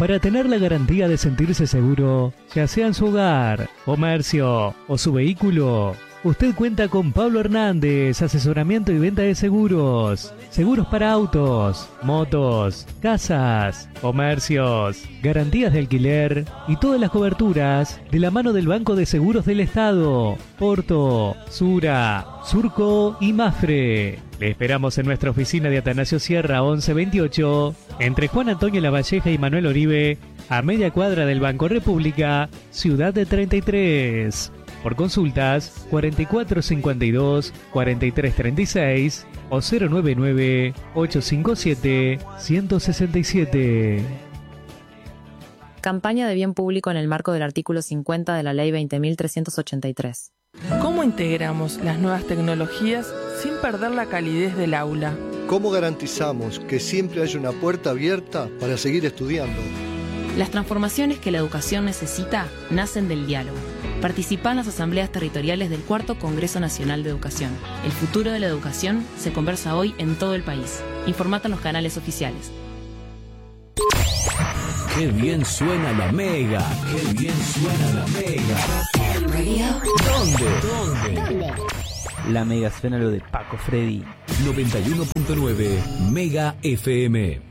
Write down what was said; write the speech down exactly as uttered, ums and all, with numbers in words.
para tener la garantía de sentirse seguro, ya sea en su hogar, comercio o su vehículo. Usted cuenta con Pablo Hernández, asesoramiento y venta de seguros. Seguros para autos, motos, casas, comercios, garantías de alquiler y todas las coberturas de la mano del Banco de Seguros del Estado, Porto, Sura, Surco y Mafre. Le esperamos en nuestra oficina de Atanasio Sierra once veintiocho, entre Juan Antonio Lavalleja y Manuel Oribe, a media cuadra del Banco República, Ciudad de treinta y tres. Por consultas, cuarenta y cuatro cincuenta y dos, cuarenta y tres treinta y seis o cero nueve nueve, ocho cinco siete, uno seis siete. Campaña de bien público en el marco del artículo cincuenta de la Ley veinte mil trescientos ochenta y tres. ¿Cómo integramos las nuevas tecnologías sin perder la calidez del aula? ¿Cómo garantizamos que siempre haya una puerta abierta para seguir estudiando? Las transformaciones que la educación necesita nacen del diálogo. Participa en las asambleas territoriales del Cuarto Congreso Nacional de Educación. El futuro de la educación se conversa hoy en todo el país. Informate en los canales oficiales. ¡Qué bien suena la Mega! ¡Qué bien suena la Mega! ¿Dónde? ¿Dónde? ¿Dónde? La Mega suena lo de Paco Freddy. noventa y uno punto nueve Mega F M.